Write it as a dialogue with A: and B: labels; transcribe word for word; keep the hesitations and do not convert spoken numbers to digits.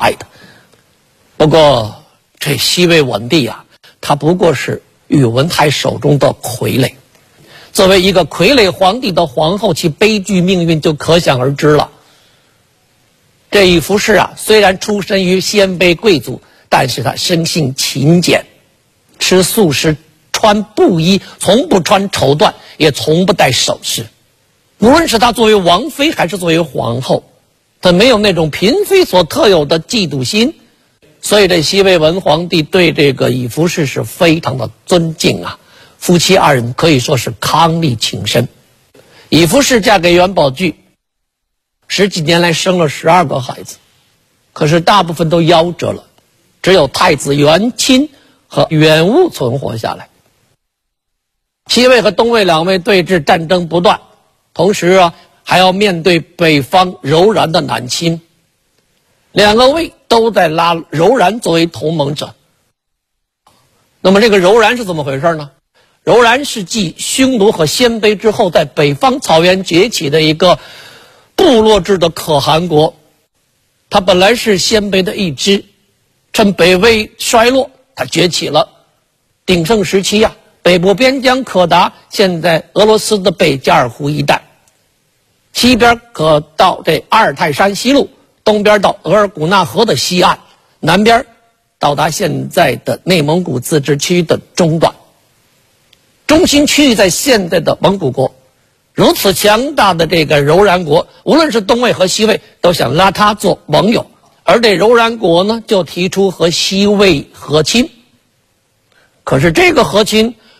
A: 来的。不过这西魏文帝啊，他不过是宇文泰手中的傀儡。作为一个傀儡皇帝的皇后，其悲剧命运就可想而知了。这以服氏啊，虽然出身于鲜卑贵族，但是他生性勤俭，吃素食，穿布衣，从不穿绸缎，也从不戴首饰。无论是他作为王妃还是作为皇后，他没有那种嫔妃所特有的嫉妒心，所以这西魏文皇帝对这个以服氏是非常的尊敬啊。夫妻二人可以说是伉俪情深。以服氏嫁给元宝炬，十几年来生了十二个孩子，可是大部分都夭折了，只有太子元钦和元务存活下来。西魏和东魏两魏对峙，战争不断，同时啊还要面对北方柔然的南侵，两个魏都在拉柔然作为同盟者。那么这个柔然是怎么回事呢？柔然是继匈奴和鲜卑之后，在北方草原崛起的一个部落制的可汗国。它本来是鲜卑的一支，趁北魏衰落，它崛起了。鼎盛时期啊，北部边疆可达现在俄罗斯的北加尔湖一带，西边可到这阿尔泰山西麓，东边到额尔古纳河的西岸，南边到达现在的内蒙古自治区的中段。中心区域在现在的蒙古国。如此强大的这个柔然国，无论是东魏和西魏都想拉他做盟友，而这柔然国呢就提出和西魏和亲。可是这个和亲